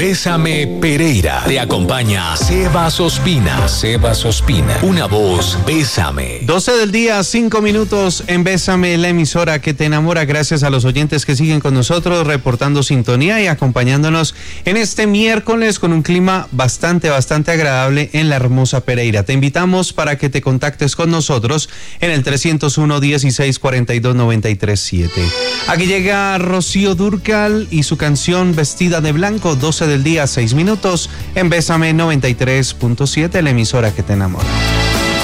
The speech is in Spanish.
Bésame Pereira. Te acompaña Sebas Ospina. Sebas Ospina. Una voz, Bésame. 12 del día, 5 minutos en Bésame, la emisora que te enamora. Gracias a los oyentes que siguen con nosotros, reportando sintonía y acompañándonos en este miércoles con un clima bastante agradable en la hermosa Pereira. Te invitamos para que te contactes con nosotros en el 301-1642-937. Aquí llega Rocío Dúrcal y su canción Vestida de Blanco. 12 del día, 6 minutos en Bésame 93.7, la emisora que te enamora.